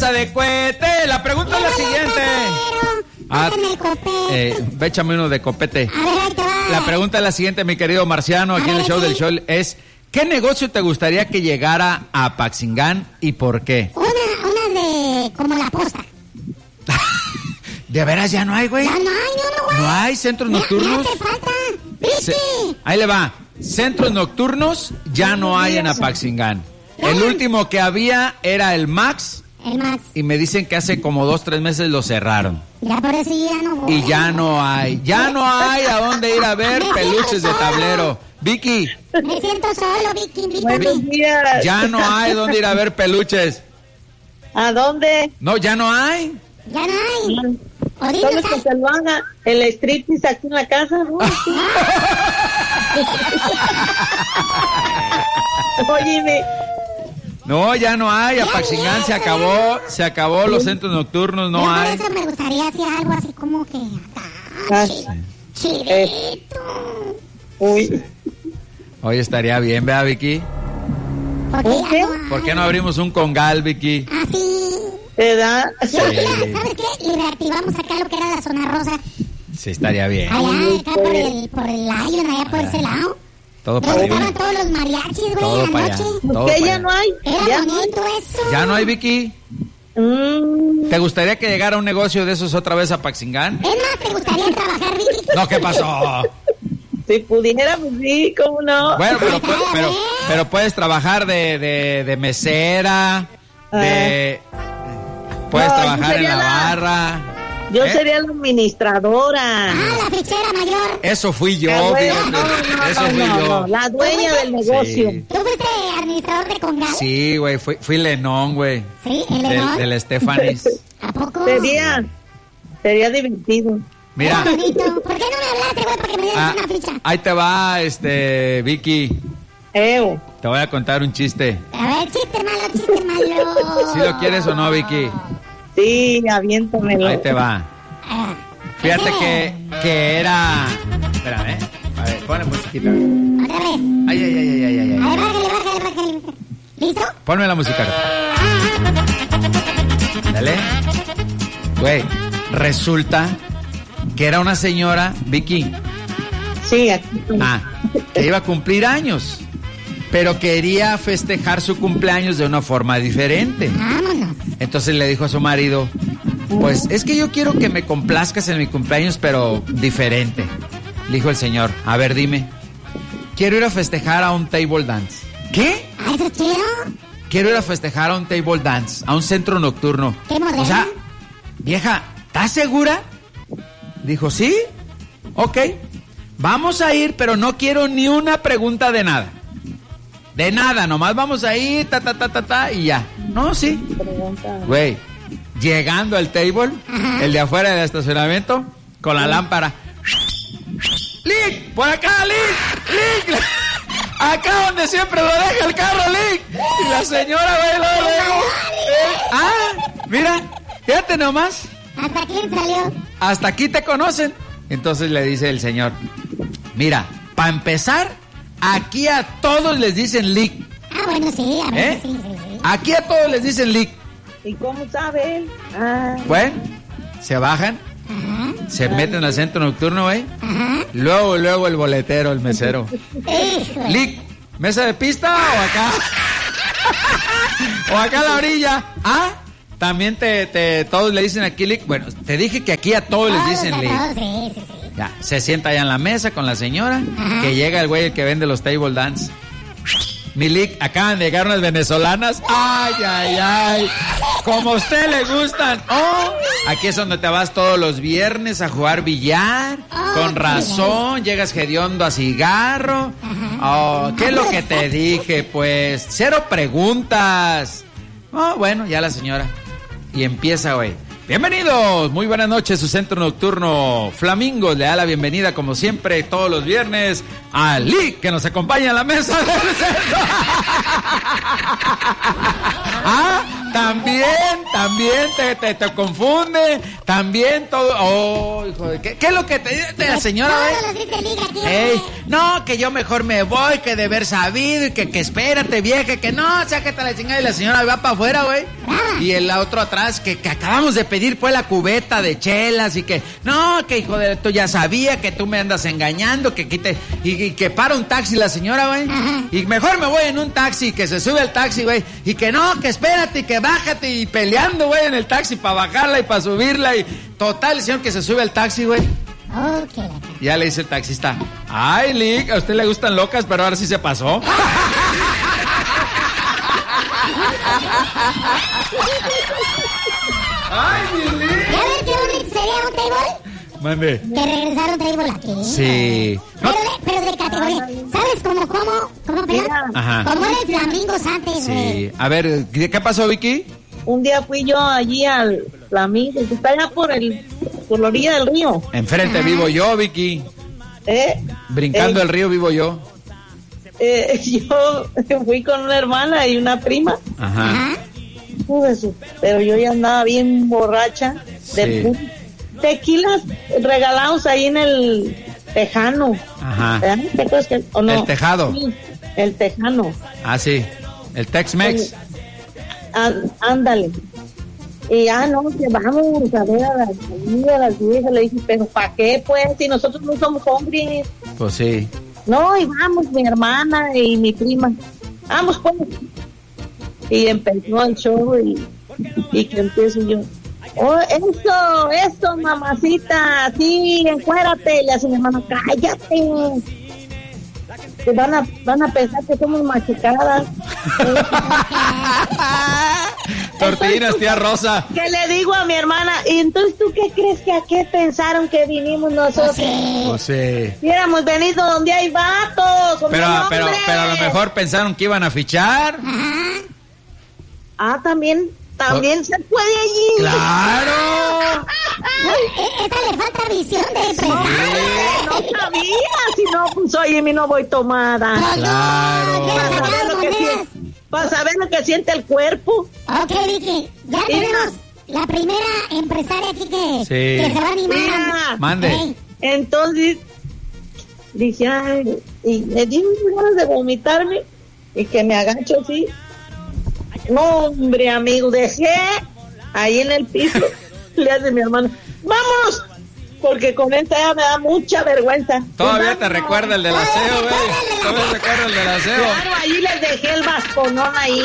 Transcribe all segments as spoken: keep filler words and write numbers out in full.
mesa de cohete. La pregunta es la siguiente. Ah, eh, ve, échame uno de copete. A ver, ahí te va. La pregunta es la siguiente, mi querido Marciano, aquí en el show del show es: ¿qué negocio te gustaría que llegara a Apaxingán y por qué? Una, una de... como la posta. ¿De veras ya no hay, güey? Ya no hay, no, no, güey. ¿No hay centros nocturnos? Me hace falta. ¿Viste? Se, ahí le va. Centros nocturnos ya no hay en Apaxingán. El último que había era el Max. El Max. Y me dicen que hace como dos, tres meses lo cerraron. Ya por eso ya no voy. Y ya no hay. Ya no hay a dónde ir a ver peluches de tablero. Vicky. Me siento solo, Vicky. Buenos días. Ya no hay dónde ir a ver peluches. ¿A dónde? No, ya no hay. Ya no hay. Solo que se lo haga el striptease aquí en la casa, ¿no? Óyeme. No, ya no hay. Apaxingán se acabó. Se acabó los centros nocturnos. No Yo hay. por eso me gustaría hacer algo así como que Ah, acá. sí. Chilito. Uy. Hoy estaría bien, ¿verdad, Vicky? Porque ¿Por qué? ya no hay. ¿Por qué no abrimos un congal, Vicky? Así. ¿Verdad? Sí. ¿Sabes qué? Y reactivamos acá lo que era la zona rosa. Sí, estaría bien. Allá, acá por el, por el Lion, allá por ese lado. Todo para Donde allá. estaban todos los mariachis, güey, Todo en para la allá. noche. Todo ¿Qué para ya allá. no hay? Era ¿Ya no hay? bonito eso. ¿Ya no hay, Vicky? Mm, ¿Te gustaría que llegara un negocio de esos otra vez a Apaxingán? Es más, ¿te gustaría trabajar, Vicky? No, ¿qué pasó? si pudiera, pues sí, ¿cómo no? Bueno, pero, pu- pero, pero puedes trabajar de, de, de mesera, de... Puedes No, yo trabajar en sería la la- barra. Yo ¿eh? sería la administradora. Ah, la fichera mayor. Eso fui yo, Ah, bueno, fíjate. no, no, Eso no, fui no, yo. no, la dueña del negocio. Sí. ¿Tú fuiste administrador de Congal? Sí, güey, fui, fui Lenón, güey. Sí, el Del, Lenón. del Estefanis. ¿A poco? Sería, sería divertido. Mira, Qué bonito. ¿Por qué no me hablaste, güey, para que me dieras ah, una ficha? ahí te va, este, Vicky. Ew. Te voy a contar un chiste. A ver, chiste malo, chiste malo. ¿Sí lo quieres o no, Vicky? Sí, aviéntamelo. Ahí te va. Ah, Fíjate ¿qué? que, que era... Espérame, ¿eh? A ver, ponle musiquita. Otra vez. Ay, ay, ay, ay, ay, ay, A ver, ay. bájale, bájale, bájale. ¿Listo? Ponme la música. Dale. Güey, resulta que era una señora, Vicky, Sí, aquí estoy. ah, que iba a cumplir años, pero quería festejar su cumpleaños de una forma diferente. Vámonos. Entonces le dijo a su marido, pues es que yo quiero que me complazcas en mi cumpleaños, pero diferente. Le dijo el señor, a ver, dime, quiero ir a festejar a un table dance. ¿Qué? ¿A eso quiero? Quiero ir a festejar a un table dance, a un centro nocturno. ¿Qué modelo? O sea, vieja, ¿estás segura? Dijo, sí, ok, vamos a ir, pero no quiero ni una pregunta de nada. De nada, nomás vamos a ir, ta, ta, ta, ta, ta, y ya. No, sí. Pregunta. Güey, llegando al table, Ajá. el de afuera del estacionamiento, con la lámpara. ¡Lick! ¡Por acá, Lick! ¡Lick! Acá donde siempre lo deja el carro, Lick. Y la señora, güey, luego, luego. Ah, mira, fíjate nomás. ¿Hasta quién salió? Hasta aquí te conocen. Entonces le dice el señor, mira, para empezar, aquí a todos les dicen Lick. Ah, bueno, sí, a ver, ¿Eh? sí, sí, sí. Aquí a todos les dicen Lick. ¿Y cómo sabe él? Ah, Bueno, se bajan, Ajá, se meten al centro nocturno, güey. ajá. Luego, luego el boletero, el mesero. Híjole. Lick, ¿mesa de pista o acá? ¿O acá a la orilla? Ah, también te, te, todos le dicen aquí Lick. Bueno, te dije que aquí a todos les Todos, dicen a Lick. todos, sí, sí, sí. Ya, se sienta allá en la mesa con la señora, Ajá. que llega el güey el que vende los table dance. Mi Lick, acaban de llegar unas venezolanas. Ay, ay, ay. Como a usted le gustan. Oh, aquí es donde te vas todos los viernes a jugar billar. Oh, Con qué razón, llegas hediondo a cigarro. Oh, ¿qué es lo que te dije? Pues, cero preguntas. Oh, bueno, ya la señora. Y empieza, güey. Bienvenidos, muy buenas noches, su centro nocturno Flamingos le da la bienvenida como siempre todos los viernes a Lick, que nos acompaña a la mesa del centro. ¿Ah? también, también te, te, te confunde, también todo. Oh, hijo de, ¿qué, ¿qué es lo que te dice la señora? Ey, no, que yo mejor me voy, que de haber sabido, y que, que espérate, vieja, que no, sácate la chingada, y la señora va para afuera, güey. Y el otro atrás, que, que acabamos de pedir pues la cubeta de chelas, y que, no, que hijo de, tú ya sabía que tú me andas engañando, que quite, y, y que para un taxi la señora, güey. Y mejor me voy en un taxi, que se sube al taxi, güey, y que no, que espérate, que bájate, y peleando, güey, en el taxi para bajarla y para subirla, y total, el señor que se sube al taxi, güey. Okay. Ya le dice el taxista, ay, Lick, a usted le gustan locas, pero ahora sí se pasó. Ay, mi Lick. ¿Ya ves qué bonito sería un table? Mande. Que regresara un table aquí. Sí. Pero de, pero de categoría. ¿Sabes cómo, cómo, cómo, pero? Ajá. Como era el Flamingos antes, güey. Sí. A ver, ¿qué pasó, Vicky? Un día fui yo allí al Flamingo, que está allá por el por la orilla del río. Enfrente vivo yo, Vicky. ¿Eh? Brincando eh, el río vivo yo. Eh, yo fui con una hermana y una prima. Ajá. Pero yo ya andaba bien borracha. De Sí. tequilas regalados ahí en el tejano. Ajá. ¿Verdad? ¿Te acuerdas que- o no? El tejado. Sí, el tejano. Ah, sí. El Tex-Mex. Á- ándale. Y ya no, que vamos a ver a las, a las viejas. Le dije, pero ¿para qué, pues? Si nosotros no somos hombres. Pues sí. No, y vamos, mi hermana y mi prima. Vamos, pues. Y empezó el show y, y que empiezo yo. Oh, eso, eso, mamacita, sí, encuérate. Le hace mi hermano, cállate. Que van a, van a pensar que somos machucadas. Tortillinas, tía Rosa. ¿Qué le digo a mi hermana? ¿Y entonces tú qué crees que a qué pensaron que vinimos nosotros? Pues sí. Si hubiéramos venido donde hay vatos, donde Pero, hay pero, hombres. pero a lo mejor pensaron que iban a fichar. Ah, también, también se puede allí. ¡Claro! No, esta le falta visión de No, empresario. no sabía, si no, pues oye, mi no voy tomada. Claro. Para saber lo que siente, para saber lo que siente el cuerpo. Ok, Vicky, ya tenemos la primera empresaria aquí que, Sí. que se va a animar. Mira. Mande. Ey, Entonces, dije, ay, y me dio ganas de vomitarme y que me agacho así. No, hombre, amigo, dejé ahí en el piso. Le hace mi hermano, ¡vámonos! Porque con esta ya me da mucha vergüenza. Todavía te Vámonos. recuerda el del aseo, güey. Todavía te recuerda el del aseo. Claro, allí les dejé el bastonón ahí.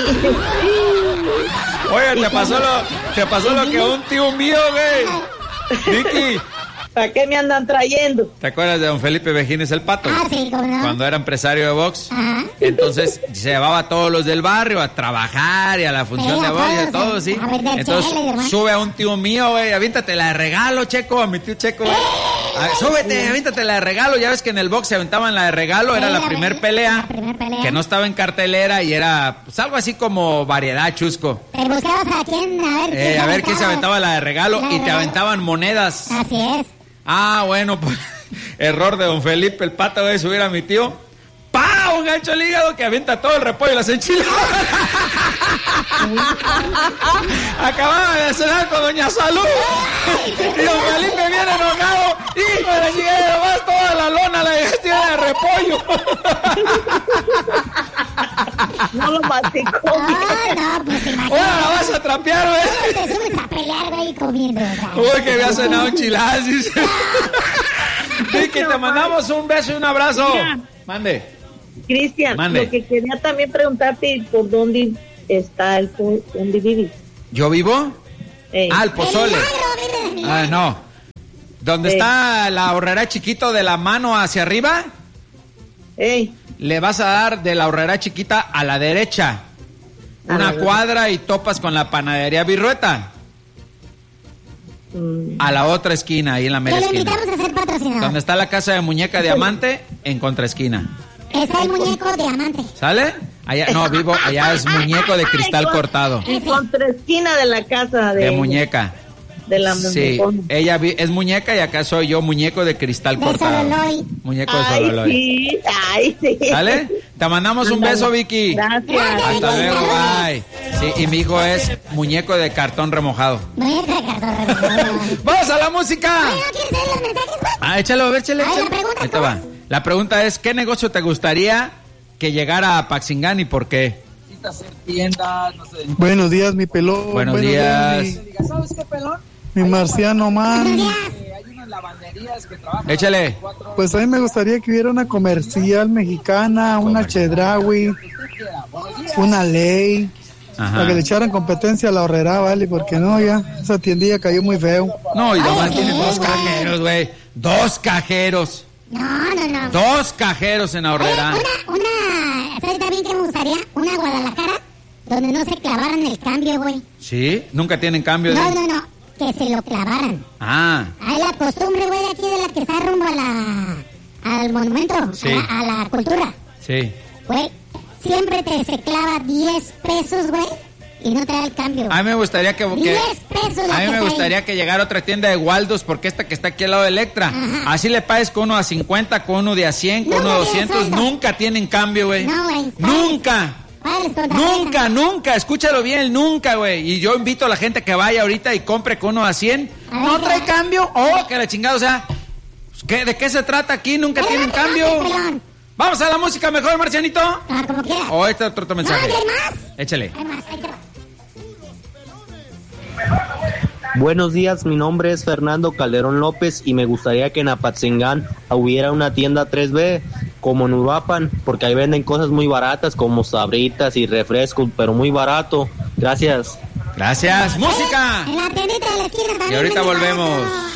Oye, te pasó lo, te pasó lo que un tío mío, güey. Vicky, ¿Para qué me andan trayendo? ¿te acuerdas de don Felipe Vejines el Pato? Ah, sí, cómo no. Cuando era empresario de box. Ajá. Entonces se llevaba a todos los del barrio a trabajar y a la función Sí, de a box y a todos, todos, sí. a vender Entonces chela y demás. sube a un tío mío, güey, avíntate la de regalo, Checo, a mi tío Checo, güey. A- Súbete, avíntate la de regalo. Ya ves que en el box se aventaban la de regalo, era Sí, la la primer re- pelea, la primer pelea. que no estaba en cartelera y era pues, algo así como variedad chusco. Te buscabas a quién, a ver Eh, a ver quién se aventaba la de regalo La de y te regalo. aventaban monedas. Así es. Ah, bueno, pues error de don Felipe el Pato de subir a mi tío. ¡Pah! Un gancho al hígado que avienta todo el repollo y las enchiladas. Acababa de cenar con doña Salud. Y don Felipe viene enojado. ¡Hijo de la chingada! Vas toda la lona, la dejaste llena de repollo. No lo masticó. Ay, no, pues imagínate. Ahora la vas a trapear, güey. Te subes a pelear, güey, comiendo. o sea. Uy, que había cenado enchiladas. Dice. Vicky, te mandamos un beso y un abrazo. Mira. Mande. Cristian, Mande. lo que quería también preguntarte por dónde está el po- dónde vives. ¿Yo vivo? Eh, Ah, el pozole. El milagro, vive de milagro. Ah, no. ¿Dónde Sí. está la horrera chiquito de la mano hacia arriba? ey, Le vas a dar de la horrera chiquita a la derecha. A Una la cuadra y topas con la panadería Virrueta. mm, A la otra esquina, ahí en la Que media lo esquina. invitamos a ser patrocinador. Donde está la casa de muñeca diamante, en contraesquina. Está el muñeco diamante. ¿Sale? Allá, no, vivo, allá es muñeco de cristal Ay, con- cortado. en contraesquina de la casa de, De muñeca. de la Sí, muñecona. ella vi- es muñeca y acá soy yo, muñeco de cristal De cortado. Sololoy. Muñeco de Ay, Sololoy. sí, ay, sí. ¿Sale? Te mandamos un beso, Vicky. Gracias. Hasta luego, bye. Sí, y mi hijo es muñeco de cartón remojado. Voy a tragar todo remojado. ¡Vamos a la música! Oye, ¿no quieres leer los mensajes, güey? Ah, échalo, a ver, échale, Ay, la échale. pregunta, Ahí te va. La pregunta es, ¿qué negocio te gustaría que llegara a Paxingán y por qué? Hacer tiendas, no sé. Buenos días, mi pelón. Buenos días. mi, ¿Sabes qué, pelón? mi marciano Buenos man. días. Eh, hay unas lavanderías que trabajan Échale. cuatro Pues a mí me gustaría que hubiera una comercial mexicana, una Chedraui, una ley, Ajá. para que le echaran competencia a la horrera, ¿vale? Porque no, ya, esa tiendilla cayó muy feo. No, y nomás Ay, tiene sí, dos güey. cajeros, güey. Dos cajeros. No, no, no. Dos cajeros en Oye, ahorrera. una, una, ¿sabes también qué me gustaría? Una Guadalajara donde no se clavaran el cambio, güey. ¿Sí? Nunca tienen cambio de... No, no, no, que se lo clavaran. Ah, Hay la costumbre, güey, de aquí de la que está rumbo a la, al monumento, Sí. a, la, a la cultura. sí. Güey, siempre te se clava diez pesos, güey, y no te da el cambio. A mí me gustaría que... que- diez pesos la a mí que me está gustaría ahí. que llegara otra tienda de Waldos, porque esta que está aquí al lado de Electra. Ajá. Así le pagues con uno a cincuenta, con uno de a cien, con No, uno de no tiene doscientos. sueldo. Nunca tienen cambio, güey. No, güey. Nunca. Págales con tarjeta. Nunca, nunca, escúchalo bien, nunca, güey. Y yo invito a la gente que vaya ahorita y compre con uno a cien. A ver, ¿No trae ¿qué? cambio? Oh, que la chingada, o sea, ¿qué, ¿de qué se trata aquí? Nunca Pero tienen no te cambio. enojes, pelón. Vamos a la música mejor, Marcianito. Ah, como quieras. O este otro, otro No, mensaje. ¿y hay más? Échale. Hay más, ahí te va. Buenos días, mi nombre es Fernando Calderón López y me gustaría que en Apatzingán hubiera una tienda tres B como en Uruapan, porque ahí venden cosas muy baratas como sabritas y refrescos, pero muy barato. Gracias. Gracias. ¡Música! En la tiendita de la esquina también. Y ahorita venden volvemos. barato.